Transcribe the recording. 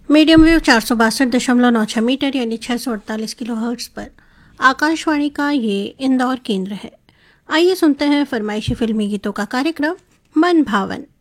Medium wave 462.96 metre यानी 648 kilo hertz पर आकाशवाणी का ये इंदौर केंद्र है। आइए सुनते हैं फरमाइशी फिल्मी गीतों का कार्यक्रम मन भावन।